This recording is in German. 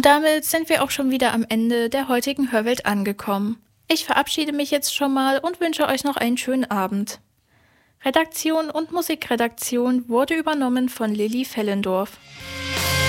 Und damit sind wir auch schon wieder am Ende der heutigen Hörwelt angekommen. Ich verabschiede mich jetzt schon mal und wünsche euch noch einen schönen Abend. Redaktion und Musikredaktion wurde übernommen von Lilly Fellendorf.